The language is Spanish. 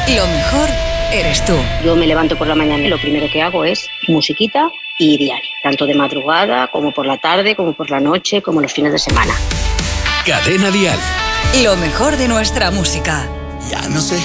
Lo mejor eres tú. Yo me levanto por la mañana y lo primero que hago es musiquita y diario, tanto de madrugada como por la tarde, como por la noche, como los fines de semana. Cadena Dial. Lo mejor de nuestra música. Ya no sé